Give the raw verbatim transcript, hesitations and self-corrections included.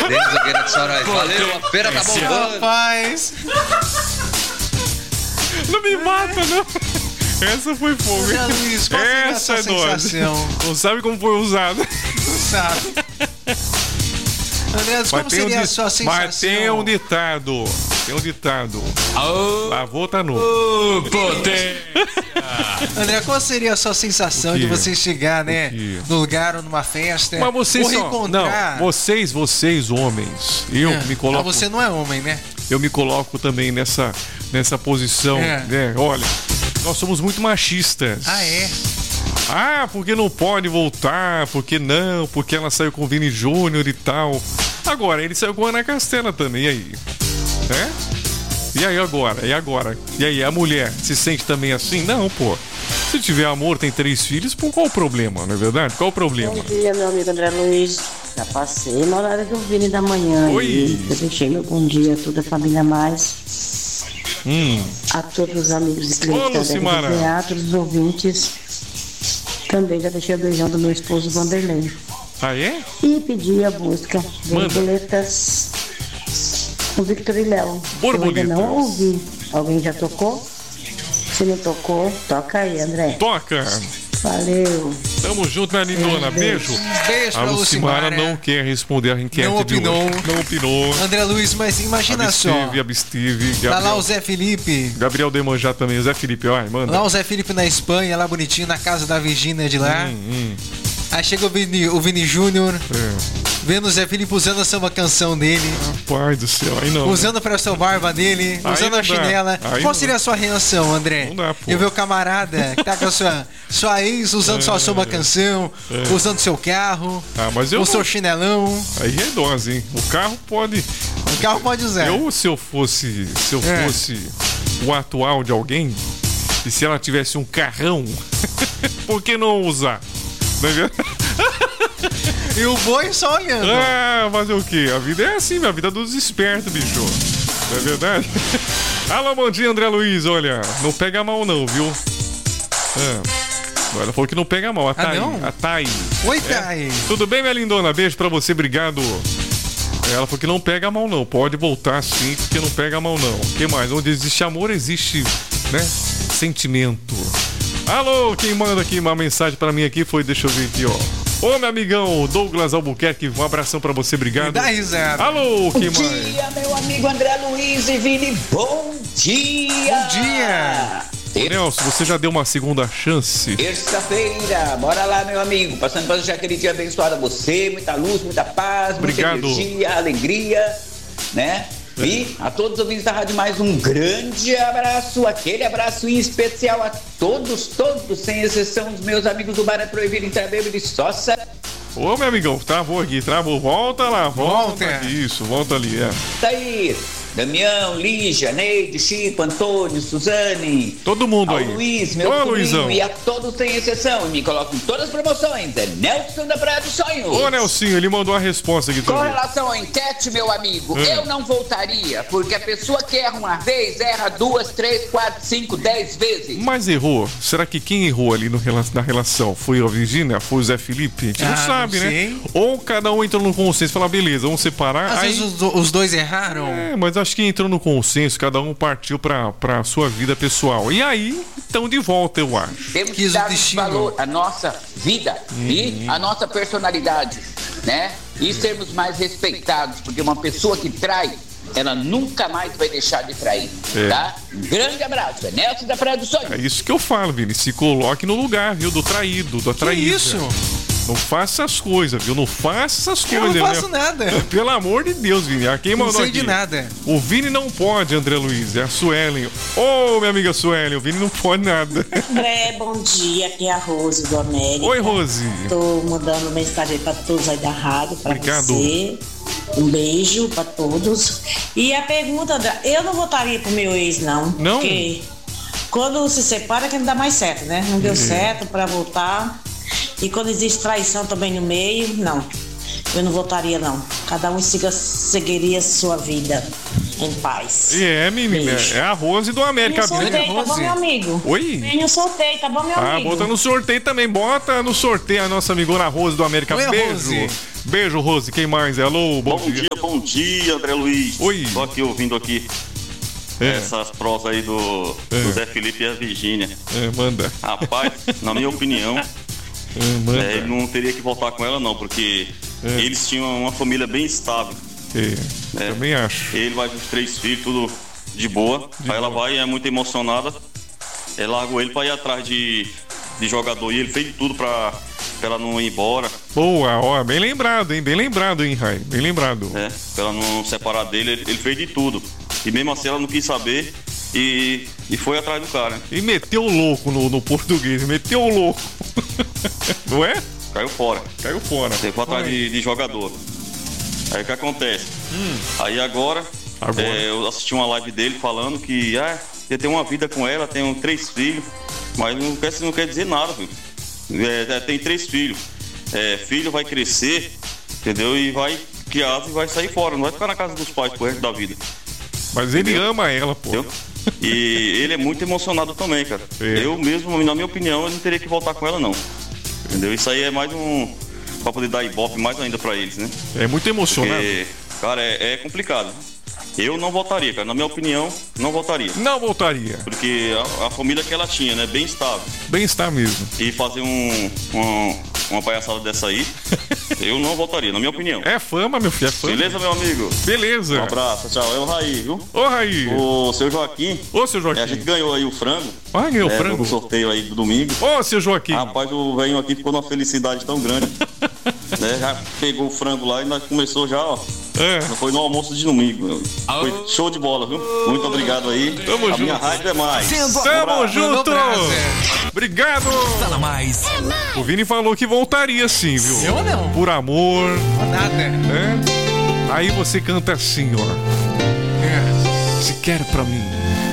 Denis Nogueira de Sorais. Valeu, a feira tá bombando. Rapaz. Não me mata, não. Essa foi fogo. Zé Luiz, qual seria a Essa sua é dose. sensação? Não sabe como foi usada. Não sabe. André, como Mas tem seria um a sua di- sensação? Mas tem um ditado. Tem um ditado. Lavou, tá nu. Ô, potência! André, qual seria a sua sensação O quê? de você chegar, né, O quê? no lugar ou numa festa, Mas vocês ou só, encontrar... não, vocês, vocês homens, eu É. me coloco, Ah, você não é homem, né? eu me coloco também nessa, nessa posição, É. né? Olha, nós somos muito machistas. Ah, é? Ah, porque não pode voltar, porque não, porque ela saiu com o Vini Júnior e tal. Agora, ele saiu com a Ana Castela também, e aí? Né? E aí agora? E agora? E aí, a mulher se sente também assim? Não, pô. Se tiver amor, tem três filhos, pô, qual o problema, não é verdade? Qual o problema? Bom dia, meu amigo André Luiz. Já passei no horário do Vini da manhã. Oi. E eu deixei meu bom dia a toda a família mais. Hum. A todos os amigos e Ô, clientes da Lucimara. D V A, a todos os ouvintes. Também já deixei o beijão do meu esposo Vanderlei. Ah, é? E pedi a busca de Manda. borboletas do Victor e Léo. Borboletas. Eu ainda não ouvi. Alguém já tocou? Se não tocou, toca aí, André. Toca! Valeu. Tamo junto, minha lindona. Beijo. Beijo A pra Lucimara Lucimara. não quer responder a enquete Não de hoje. opinou. Não opinou. André Luiz, mas imagina só. Absteve, absteve. Tá lá Gabriel, o Zé Felipe. Gabriel Demanjá também. O Zé Felipe, vai, manda. Lá o Zé Felipe na Espanha, lá bonitinho, na casa da Virgínia de lá. Hum, hum, Aí chega o Vini, o Vini Júnior, é. vendo o Zé Felipe usando a samba canção dele, Pai do céu, aí não. usando pra sua barba dele, Aí usando não a dá. chinela. Aí Qual não- seria a sua reação, André? Não dá, pô. Eu ver o camarada que tá com a sua, sua ex usando sua samba canção, É. usando seu carro, Ah, mas eu com não- seu chinelão. Aí é dose, hein? O carro pode. O carro pode usar. Eu, se eu fosse. Se eu É. fosse o atual de alguém, e se ela tivesse um carrão, por que não usar? Não é verdade? E o boi só olhando. Ah, fazer o quê? A vida é assim, a vida dos espertos, bicho. Não é verdade? Alô, bom dia, André Luiz. Olha, não pega mal não, viu? Ah, ela falou que não pega mal. A Thay. não? A Thay. Oi, Thay. Tudo bem, minha lindona? Beijo pra você, obrigado. Ela falou que não pega mal não. Pode voltar sim, porque não pega mal não. O que mais? Onde existe amor, existe, né? Sentimento. Alô, quem manda aqui uma mensagem pra mim aqui foi, deixa eu ver aqui, ó. Ô, meu amigão Douglas Albuquerque, um abração pra você, obrigado. Dá risada. Alô, quem Bom mais? dia, meu amigo André Luiz e Vini. Bom dia! Bom dia. Ô, Nelson, você já deu uma segunda chance? Terça-feira, bora lá, meu amigo. Passando para deixar aquele dia abençoado a você. Muita luz, muita paz, Obrigado. muita energia, alegria, né? E a todos os ouvintes da rádio, mais um grande abraço, aquele abraço em especial a todos, todos, sem exceção dos meus amigos do Bar Proibido em Trabelo de Sossa. Ô, meu amigão, travou aqui, travou. Volta lá, volta. Volta. Isso, volta ali, é. Tá aí, Damião, Lígia, Neide, Chico, Antônio, Suzane. Todo mundo Ao aí. Luiz, meu Ô, sobrinho, Luizão. e a todos sem exceção. E me colocam em todas as promoções. É Nelson da Praia do Sonho. Ô, Nelsinho, ele mandou a resposta aqui Com também. relação à enquete, meu amigo, Hum. eu não voltaria, porque a pessoa que erra uma vez, erra duas, três, quatro, cinco, dez vezes. Mas errou. Será que quem errou ali no, rela- na relação foi a Virgínia? Foi o Zé Felipe? A gente não Ah, sabe, não né? sei. Ou cada um entrou no consenso e falou, beleza, vamos separar. Às aí... vezes os, do- os dois erraram. É, mas acho que entrou no consenso, cada um partiu pra, pra sua vida pessoal. E aí, estão de volta, eu acho. Temos que Quis o dar destino. valor à nossa vida e à nossa personalidade, né? E sermos mais respeitados, porque uma pessoa que trai, ela nunca mais vai deixar de trair, É. tá? Um grande abraço, é Nelson da Praia do Sonho. É isso que eu falo, Vini. Se coloque no lugar, viu? Do traído, do traído. isso? Não faça essas coisas, viu? Não faça essas Eu coisas, não faço né? nada. Pelo amor de Deus, Vini. A quem Não mandou sei aqui? de nada. O Vini não pode, André Luiz. É a Suelen. Ô, minha amiga Suelen, o Vini não pode nada. André, bom dia, aqui é a Rose do América. Oi, Rose. Tô mandando mensagem para todos aí da rádio, para Obrigado. você. Um beijo para todos. E a pergunta, André, eu não votaria pro meu ex, não. Não? Porque quando se separa é que não dá mais certo, né? Não deu certo para voltar. E quando existe traição também no meio, não. Eu não votaria, não. Cada um siga, seguiria sua vida em paz. E é, menina. Beijo. É a Rose do América. Venha no sorteio, tá bom, meu amigo? Oi? Venha no sorteio, tá bom, meu Ah, amigo? bota no sorteio também. Bota no sorteio a nossa amigona Rose do América. Oi, Beijo. Rose. Beijo, Rose. Quem mais? Alô, bom, bom dia. dia. Bom dia, André Luiz. Oi. Tô aqui ouvindo aqui é. essas prosas aí do, é. do Zé Felipe e a Virgínia. É, manda. Rapaz, na minha opinião, é, manda. É, ele não teria que voltar com ela não, porque é. eles tinham uma família bem estável. É, é. Também acho. Ele vai com os três filhos, tudo de boa. De aí boa. Ela vai, é muito emocionada. É, largou ele pra ir atrás de, de jogador. E ele fez de tudo pra, pra ela não ir embora. Boa, ó, bem lembrado, hein? Bem lembrado, hein, Rai? Bem lembrado. É, pra ela não separar dele, ele, ele fez de tudo. E mesmo assim ela não quis saber e, e foi atrás do cara. Hein? E meteu o louco no, no português, meteu o louco. Não é? Caiu fora. Caiu fora. Ele foi atrás de, de jogador. Aí o que acontece? Hum. Aí agora, agora. É, eu assisti uma live dele falando que ah, ele tem uma vida com ela, tem três filhos, mas não quer, não quer dizer nada, filho. É, tem três filhos. É, filho vai crescer, entendeu? E vai criar e vai sair fora, não vai ficar na casa dos pais pro resto da vida. Mas ele entendeu? Ama ela, pô. Entendeu? E ele é muito emocionado também, cara. É. Eu mesmo, na minha opinião, eu não teria que voltar com ela, não. Entendeu? Isso aí é mais um... pra poder dar ibope mais ainda pra eles, né? É muito emocionado. Porque, cara, é, é complicado. Eu não votaria, cara. Na minha opinião, não votaria. Não votaria. Porque a, a família que ela tinha, né? Bem estável. Bem estável mesmo. E fazer um, um, uma palhaçada dessa aí, eu não votaria, na minha opinião. É fama, meu filho, é fama. Beleza, meu amigo? Beleza. Um abraço, tchau. É o Raí, viu? Ô, Raí. O seu Joaquim. Ô, seu Joaquim. É, a gente ganhou aí o frango. Ah, ganhou o é, frango? No sorteio aí do domingo. Ô, seu Joaquim. Rapaz, o velhinho aqui ficou numa felicidade tão grande. Né? Já pegou o frango lá e nós começou já, ó. É. Foi no almoço de domingo. Meu. Foi show de bola, viu? Muito obrigado aí. Tamo a junto. minha rádio é mais. Tamo junto. Obrigado. Fala mais. O Vini falou que voltaria sim, viu? Eu não. Por amor. Nada. Né? Aí você canta assim, ó. É. Se quer pra mim.